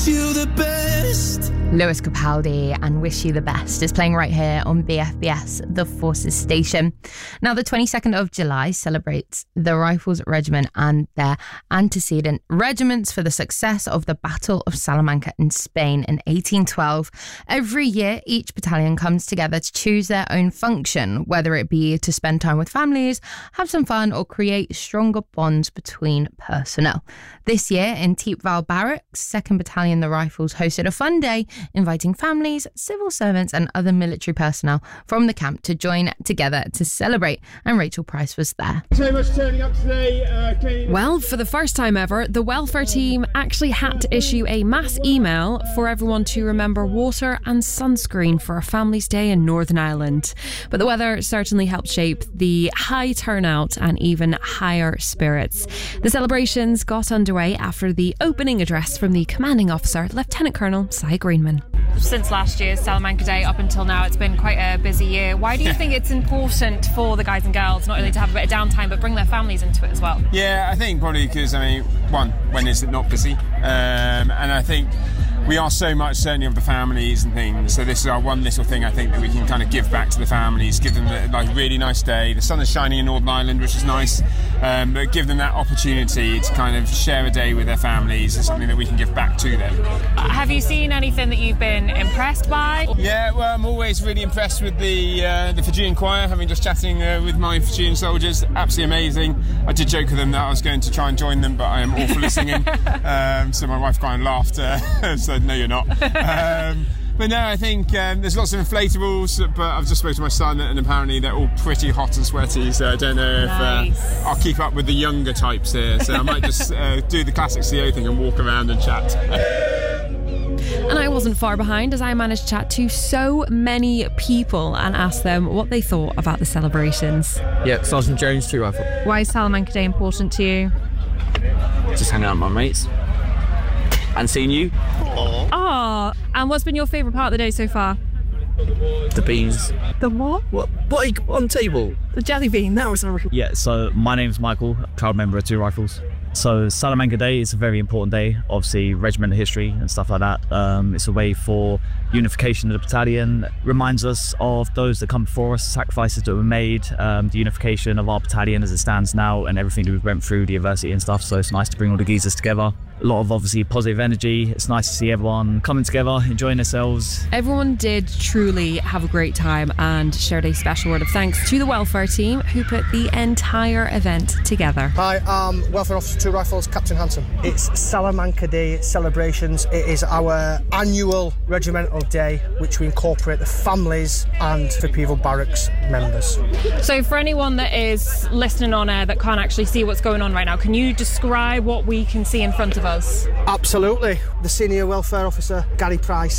wish you the best. Lewis Capaldi and Wish You the Best is playing right here on BFBS, the Forces station. Now, the 22nd of July celebrates the Rifles Regiment and their antecedent regiments for the success of the Battle of Salamanca in Spain in 1812. Every year, each battalion comes together to choose their own function, whether it be to spend time with families, have some fun, or create stronger bonds between personnel. This year, in Thiepval Barracks, 2nd Battalion The Rifles hosted a fun day, inviting families, civil servants and other military personnel from the camp to join together to celebrate, and Rachel Price was there. Thanks very much for turning up today. Well, for the first time ever, the welfare team actually had to issue a mass email for everyone to remember water and sunscreen for a Families' Day in Northern Ireland. But the weather certainly helped shape the high turnout and even higher spirits. The celebrations got underway after the opening address from the commanding officer, Lieutenant Colonel Cy Greenman. Since last year's Salamanca Day up until now, it's been quite a busy year. Why do you think it's important for the guys and girls not only to have a bit of downtime but bring their families into it as well? Yeah, I think probably because, one, when is it not busy? And I think we are so much certainly of the families and things, so this is our one little thing I think that we can kind of give back to the families, give them a really nice day. The sun is shining in Northern Ireland, which is nice, but give them that opportunity to kind of share a day with their families is something that we can give back to them. Have you seen anything that you've been impressed by? Yeah, well, I'm always really impressed with the Fijian choir, having just chatting with my Fijian soldiers. Absolutely amazing. I did joke with them that I was going to try and join them, but I am awful at singing, so my wife kind of laughed, so no, you're not. But no, I think there's lots of inflatables, but I've just spoken to my son and apparently they're all pretty hot and sweaty, so I don't know if I'll keep up with the younger types here, so I might just do the classic CO thing and walk around and chat. And I wasn't far behind, as I managed to chat to so many people and ask them what they thought about the celebrations. Yeah, Sergeant Jones, 2 Rifle. Why is Salamanca Day important to you? Just hanging out with my mates and seeing you. Oh, and what's been your favourite part of the day so far? The beans. The what? What are you on table? The jelly bean, that was a... Yeah, so my name's Michael, proud member of 2 Rifles. So Salamanca Day is a very important day, obviously regiment history and stuff like that. It's a way for unification of the battalion, reminds us of those that come before us, sacrifices that were made, the unification of our battalion as it stands now and everything that we went through, the adversity and stuff. So it's nice to bring all the geezers together. A lot of obviously positive energy. It's nice to see everyone coming together, enjoying themselves. Everyone did truly have a great time and shared a special word of thanks to the welfare team who put the entire event together. Hi, I'm Welfare Officer 2 Rifles, Captain Hanson. It's Salamanca Day celebrations. It is our annual regimental day which we incorporate the families and Thiepval Barracks members. So for anyone that is listening on air that can't actually see what's going on right now, can you describe what we can see in front of us? Absolutely. The Senior Welfare Officer, Gary Price,